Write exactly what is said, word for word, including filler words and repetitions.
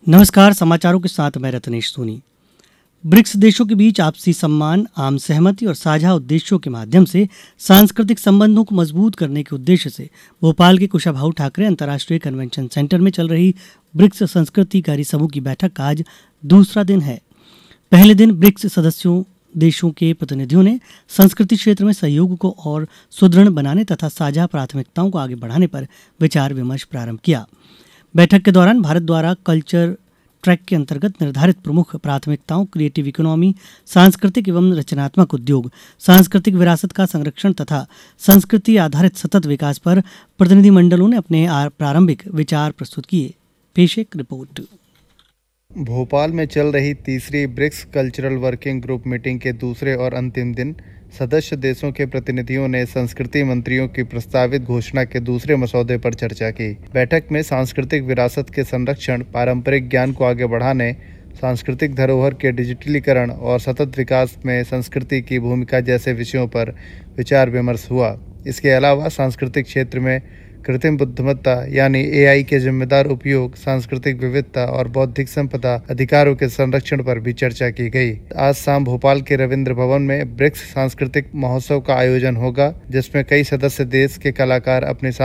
नमस्कार। समाचारों के साथ मैं रत्नेश सोनी। ब्रिक्स देशों के बीच आपसी सम्मान, आम सहमति और साझा उद्देश्यों के माध्यम से सांस्कृतिक संबंधों को मजबूत करने के उद्देश्य से भोपाल के कुशाभाऊ ठाकरे अंतर्राष्ट्रीय कन्वेंशन सेंटर में चल रही ब्रिक्स संस्कृति कार्य समूह की बैठक का आज दूसरा दिन है। पहले दिन ब्रिक्स सदस्यों देशों के प्रतिनिधियों ने संस्कृति क्षेत्र में सहयोग को और सुदृढ़ बनाने तथा साझा प्राथमिकताओं को आगे बढ़ाने पर विचार विमर्श प्रारंभ किया। बैठक के दौरान भारत द्वारा कल्चर ट्रैक के अंतर्गत निर्धारित प्रमुख प्राथमिकताओं क्रिएटिव इकोनॉमी, सांस्कृतिक एवं रचनात्मक उद्योग, सांस्कृतिक विरासत का संरक्षण तथा संस्कृति आधारित सतत विकास पर प्रतिनिधिमंडलों ने अपने प्रारंभिक विचार प्रस्तुत किए। पेश एक रिपोर्ट। भोपाल में चल रही तीसरी BRICS cultural working group meeting के दूसरे और अंतिम दिन सदस्य देशों के प्रतिनिधियों ने संस्कृति मंत्रियों की प्रस्तावित घोषणा के दूसरे मसौदे पर चर्चा की। बैठक में सांस्कृतिक विरासत के संरक्षण, पारंपरिक ज्ञान को आगे बढ़ाने, सांस्कृतिक धरोहर के डिजिटलीकरण और सतत विकास में संस्कृति की भूमिका जैसे विषयों पर विचार विमर्श हुआ। इसके अलावा सांस्कृतिक क्षेत्र में कृत्रिम बुद्धिमत्ता यानी ए आई के जिम्मेदार उपयोग, सांस्कृतिक विविधता और बौद्धिक संपदा अधिकारों के संरक्षण पर भी चर्चा की गई। आज शाम भोपाल के रविंद्र भवन में ब्रिक्स सांस्कृतिक महोत्सव का आयोजन होगा, जिसमें कई सदस्य देश के कलाकार अपने